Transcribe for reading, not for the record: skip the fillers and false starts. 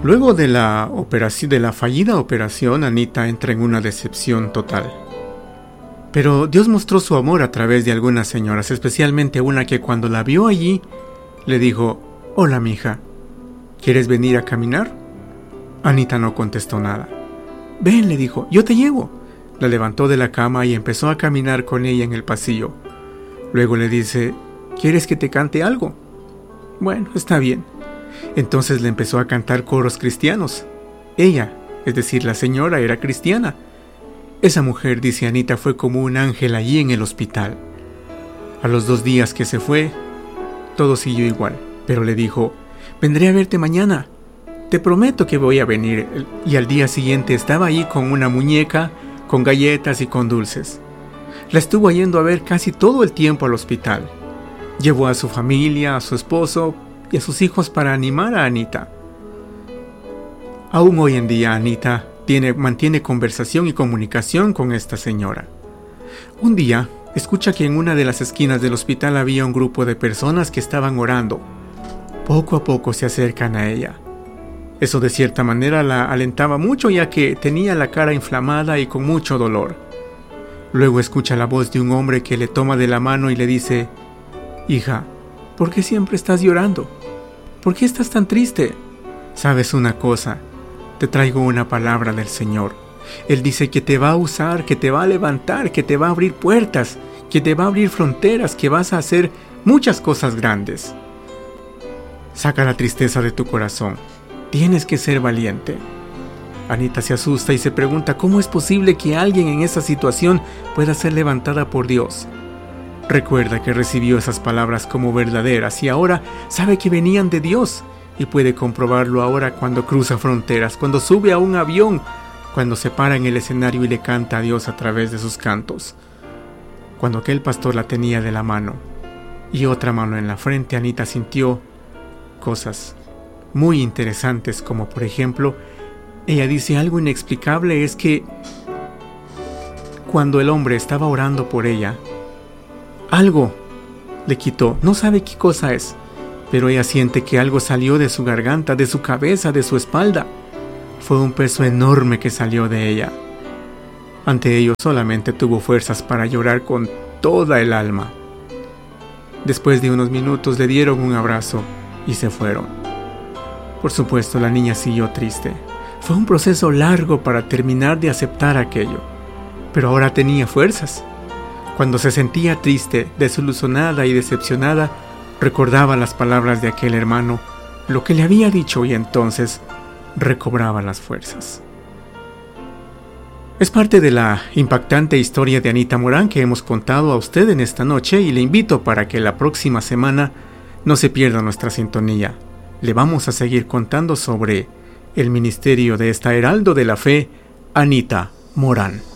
Luego de la fallida operación, Anita entra en una decepción total. Pero Dios mostró su amor a través de algunas señoras, especialmente una que cuando la vio allí, le dijo: «Hola, mija, ¿quieres venir a caminar?». Anita no contestó nada. «Ven», le dijo, «yo te llevo». La levantó de la cama y empezó a caminar con ella en el pasillo. Luego le dice: «¿Quieres que te cante algo?». «Bueno, está bien». Entonces le empezó a cantar coros cristianos. Ella, es decir, la señora, era cristiana. Esa mujer, dice Anita, fue como un ángel allí en el hospital. A los 2 días que se fue, todo siguió igual, pero le dijo: «Vendré a verte mañana. Te prometo que voy a venir». Y al día siguiente estaba allí con una muñeca, con galletas y con dulces. La estuvo yendo a ver casi todo el tiempo al hospital. Llevó a su familia, a su esposo y a sus hijos para animar a Anita. Aún hoy en día Anita mantiene conversación y comunicación con esta señora. Un día escucha que en una de las esquinas del hospital había un grupo de personas que estaban orando. Poco a poco se acercan a ella. Eso de cierta manera la alentaba mucho, ya que tenía la cara inflamada y con mucho dolor. Luego escucha la voz de un hombre que le toma de la mano y le dice: «Hija, ¿por qué siempre estás llorando? ¿Por qué estás tan triste? ¿Sabes una cosa? Te traigo una palabra del Señor. Él dice que te va a usar, que te va a levantar, que te va a abrir puertas, que te va a abrir fronteras, que vas a hacer muchas cosas grandes. Saca la tristeza de tu corazón. Tienes que ser valiente». Anita se asusta y se pregunta cómo es posible que alguien en esa situación pueda ser levantada por Dios. Recuerda que recibió esas palabras como verdaderas y ahora sabe que venían de Dios, y puede comprobarlo ahora cuando cruza fronteras, cuando sube a un avión, cuando se para en el escenario y le canta a Dios a través de sus cantos. Cuando aquel pastor la tenía de la mano y otra mano en la frente, Anita sintió cosas muy interesantes, como por ejemplo, ella dice: algo inexplicable es que cuando el hombre estaba orando por ella, algo le quitó, no sabe qué cosa es, pero ella siente que algo salió de su garganta, de su cabeza, de su espalda. Fue un peso enorme que salió de ella. Ante ello solamente tuvo fuerzas para llorar con toda el alma. Después de unos minutos le dieron un abrazo y se fueron. Por supuesto, la niña siguió triste. Fue un proceso largo para terminar de aceptar aquello, pero ahora tenía fuerzas. Cuando se sentía triste, desilusionada y decepcionada, recordaba las palabras de aquel hermano, lo que le había dicho, y entonces recobraba las fuerzas. Es parte de la impactante historia de Anita Morán que hemos contado a usted en esta noche, y le invito para que la próxima semana no se pierda nuestra sintonía. Le vamos a seguir contando sobre el ministerio de esta heraldo de la fe, Anita Morán.